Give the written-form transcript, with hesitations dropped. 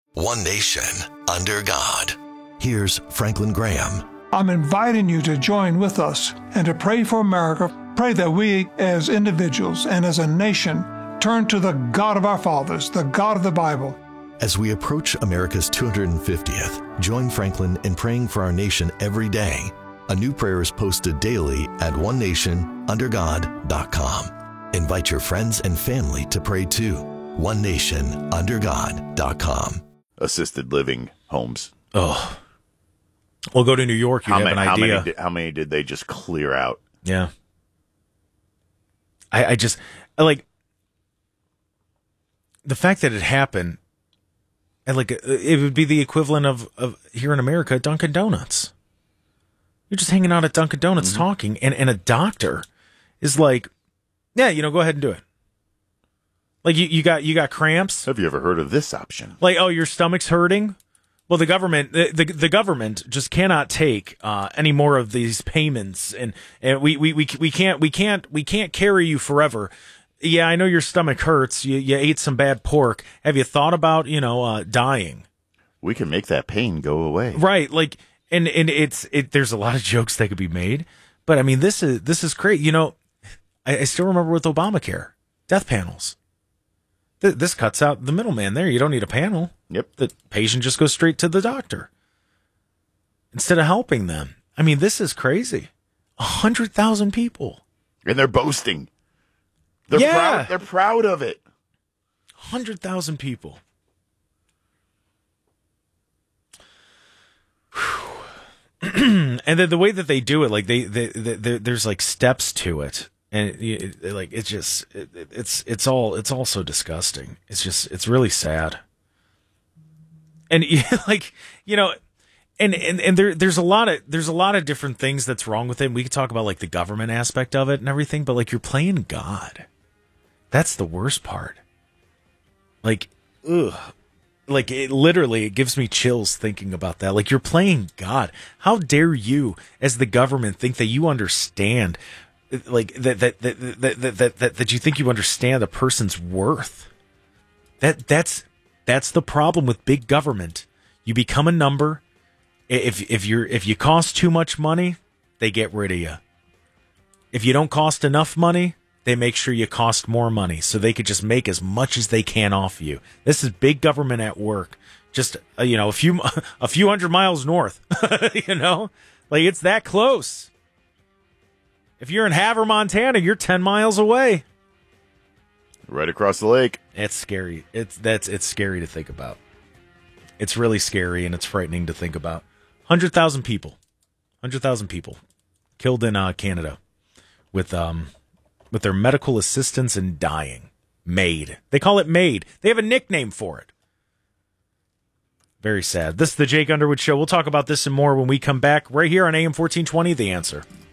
One nation, under God. Here's Franklin Graham. I'm inviting you to join with us and to pray for America. Pray that we as individuals and as a nation turn to the God of our fathers, the God of the Bible. As we approach America's 250th, join Franklin in praying for our nation every day. A new prayer is posted daily at onenationundergod.com. Invite your friends and family to pray too. onenationundergod.com. Assisted living homes. Oh. We'll go to New York. You have an idea. How many did they just clear out? Yeah. I like the fact that it happened, and like it would be the equivalent of here in America, Dunkin' Donuts. You're just hanging out at Dunkin' Donuts talking, and a doctor is like, yeah, go ahead and do it. Like you got cramps. Have you ever heard of this option? Like, oh, your stomach's hurting. Well, the government just cannot take any more of these payments, and we can't carry you forever. Yeah, I know your stomach hurts. You ate some bad pork. Have you thought about dying? We can make that pain go away. Right, like, and there's a lot of jokes that could be made, but I mean this is great. I still remember with Obamacare, death panels. This cuts out the middleman there. You don't need a panel. Yep. The patient just goes straight to the doctor instead of helping them. I mean, this is crazy. 100,000 people. And they're boasting. They're proud. They're proud of it. 100,000 people. And then the way that they do it, like there's like steps to it. And it's all so disgusting. It's really sad. And and there's a lot of different things that's wrong with it. We could talk about like the government aspect of it and everything, but like you're playing God. That's the worst part. Like, ugh. Like it gives me chills thinking about that. Like you're playing God. How dare you as the government think that you understand like that you think you understand a person's worth. That's the problem with big government. You become a number. If you cost too much money, they get rid of you. If you don't cost enough money, they make sure you cost more money so they could just make as much as they can off you. This is big government at work. Just a few hundred miles north. Like it's that close. If you're in Havre, Montana, you're 10 miles away. Right across the lake. It's scary. It's scary to think about. It's really scary and it's frightening to think about. 100,000 people. 100,000 people killed in Canada with their medical assistance and dying. MAID. They call it MAID. They have a nickname for it. Very sad. This is the Jake Underwood Show. We'll talk about this and more when we come back right here on AM 1420, The Answer.